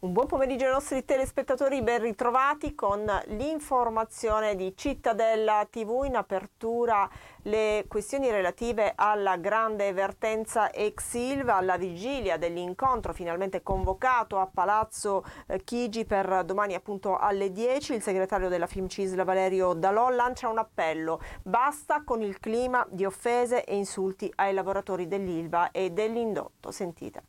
Un buon pomeriggio ai nostri telespettatori, ben ritrovati con l'informazione di Cittadella TV. In apertura le questioni relative alla grande vertenza ex Ilva, alla vigilia dell'incontro finalmente convocato a Palazzo Chigi per domani appunto alle 10. Il segretario della FIMCISL Valerio Dalò lancia un appello: basta con il clima di offese e insulti ai lavoratori dell'Ilva e dell'indotto. Sentite.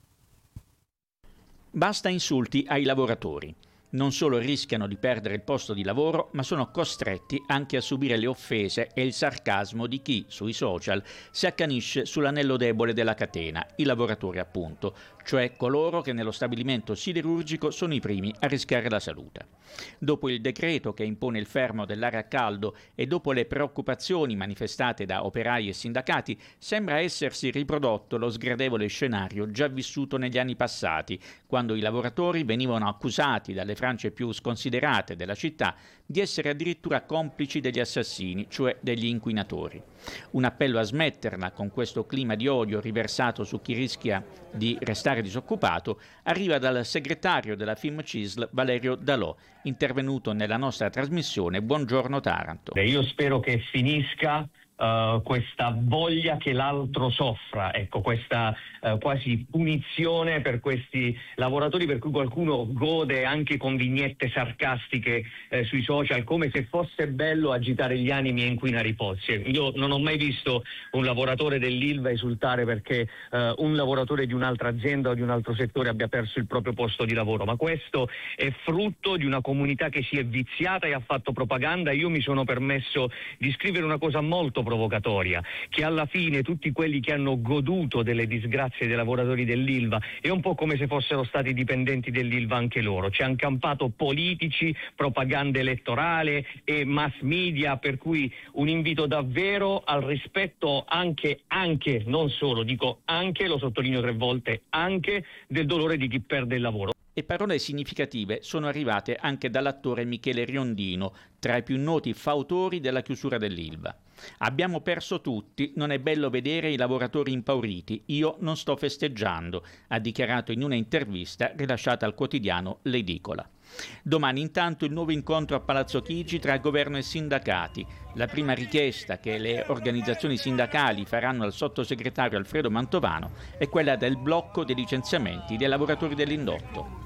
Basta insulti ai lavoratori. Non solo rischiano di perdere il posto di lavoro, ma sono costretti anche a subire le offese e il sarcasmo di chi, sui social, si accanisce sull'anello debole della catena, i lavoratori appunto, cioè coloro che nello stabilimento siderurgico sono i primi a rischiare la salute. Dopo il decreto che impone il fermo dell'area a caldo e dopo le preoccupazioni manifestate da operai e sindacati, sembra essersi riprodotto lo sgradevole scenario già vissuto negli anni passati, quando i lavoratori venivano accusati dalle frange più sconsiderate della città di essere addirittura complici degli assassini, cioè degli inquinatori. Un appello a smetterla con questo clima di odio riversato su chi rischia di restare disoccupato arriva dal segretario della FIMCISL Valerio Dalò, intervenuto nella nostra trasmissione Buongiorno Taranto. Io spero che finisca questa voglia che l'altro soffra, ecco, questa quasi punizione per questi lavoratori, per cui qualcuno gode anche con vignette sarcastiche sui social, come se fosse bello agitare gli animi e inquinare i pozzi. Io non ho mai visto un lavoratore dell'Ilva esultare perché un lavoratore di un'altra azienda o di un altro settore abbia perso il proprio posto di lavoro, ma questo è frutto di una comunità che si è viziata e ha fatto propaganda. Io mi sono permesso di scrivere una cosa molto provocatoria, che alla fine tutti quelli che hanno goduto delle disgrazie dei lavoratori dell'Ilva è un po' come se fossero stati dipendenti dell'Ilva anche loro. Ci hanno campato politici, propaganda elettorale e mass media, per cui un invito davvero al rispetto anche, non solo, dico anche, lo sottolineo 3 volte, anche del dolore di chi perde il lavoro. E parole significative sono arrivate anche dall'attore Michele Riondino, tra i più noti fautori della chiusura dell'Ilva. Abbiamo perso tutti, non è bello vedere i lavoratori impauriti, io non sto festeggiando, ha dichiarato in una intervista rilasciata al quotidiano L'Edicola. Domani intanto il nuovo incontro a Palazzo Chigi tra governo e sindacati. La prima richiesta che le organizzazioni sindacali faranno al sottosegretario Alfredo Mantovano è quella del blocco dei licenziamenti dei lavoratori dell'indotto.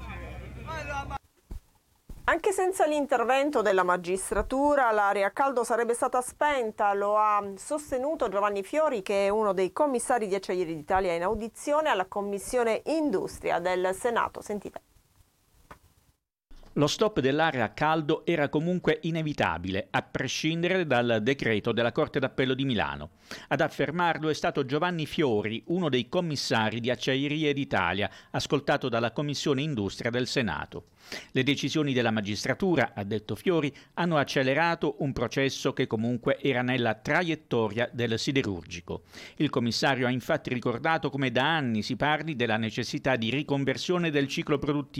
Anche senza l'intervento della magistratura l'area a caldo sarebbe stata spenta, lo ha sostenuto Giovanni Fiori, che è uno dei commissari di Acciaierie d'Italia, in audizione alla Commissione Industria del Senato. Sentite. Lo stop dell'area a caldo era comunque inevitabile, a prescindere dal decreto della Corte d'Appello di Milano. Ad affermarlo è stato Giovanni Fiori, uno dei commissari di Acciaierie d'Italia, ascoltato dalla Commissione Industria del Senato. Le decisioni della magistratura, ha detto Fiori, hanno accelerato un processo che comunque era nella traiettoria del siderurgico. Il commissario ha infatti ricordato come da anni si parli della necessità di riconversione del ciclo produttivo